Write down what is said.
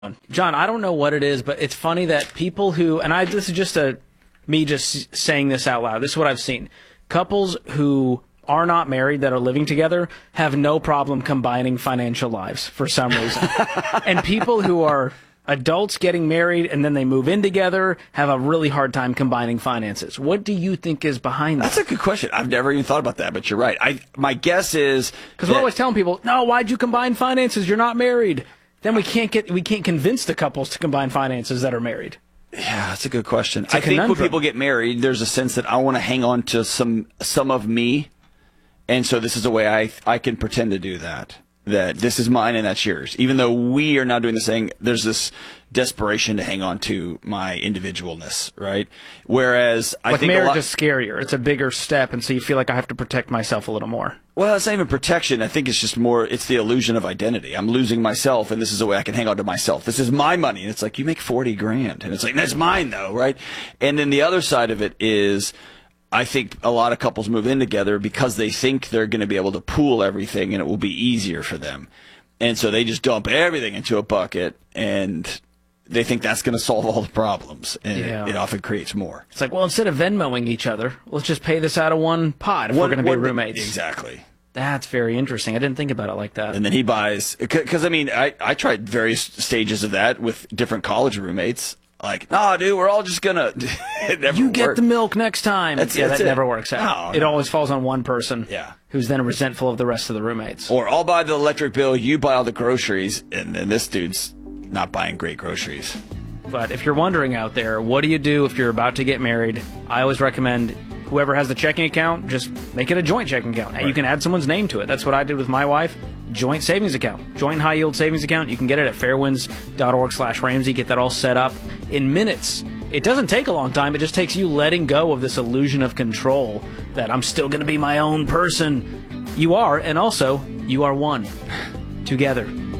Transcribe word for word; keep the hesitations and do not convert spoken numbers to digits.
John, I don't know what it is, but it's funny that people who, and I, this is just a, me just saying this out loud. This is what I've seen. Couples who are not married that are living together have no problem combining financial lives for some reason. And people who are adults getting married and then they move in together have a really hard time combining finances. What do you think is behind that? That's a good question. I've never even thought about that, but you're right. I my guess is because we're always telling people, no, why'd you combine finances? You're not married. Then we can't get we can't convince the couples to combine finances that are married. Yeah, that's a good question. I think when people get married, there's a sense that I want to hang on to some some of me, and so this is a way I I can pretend to do that. That this is mine and that's yours. Even though we are not doing the same, there's this desperation to hang on to my individualness, right? Whereas I like think marriage a lot, is scarier. It's a bigger step, and so you feel like I have to protect myself a little more. Well, it's not even protection. I think it's just more, it's the illusion of identity. I'm losing myself, and this is a way I can hang on to myself. This is my money. And it's like, you make forty grand. And it's like, that's mine, though, right? And then the other side of it is, I think a lot of couples move in together because they think they're going to be able to pool everything, and it will be easier for them. And so they just dump everything into a bucket, and they think that's going to solve all the problems, and yeah. it, it often creates more. It's like, well, instead of Venmoing each other, let's just pay this out of one pot if one, we're going to be roommates. Exactly. That's very interesting. I didn't think about it like that. And then he buys, because I mean, I, I tried various stages of that with different college roommates. Like, no, dude, we're all just going to... You get worked. the milk next time. That's, yeah, that's that it. never works out. No, it no. always falls on one person yeah. who's then resentful of the rest of the roommates. Or I'll buy the electric bill, you buy all the groceries, and then this dude's not buying great groceries. But if you're wondering out there, what do you do if you're about to get married? I always recommend whoever has the checking account, just make it a joint checking account. And right. you can add someone's name to it. That's what I did with my wife. Joint savings account. Joint high yield savings account. You can get it at fairwinds.org slash Ramsey. Get that all set up in minutes. It doesn't take a long time. It just takes you letting go of this illusion of control that I'm still going to be my own person. You are, and also, you are one. Together.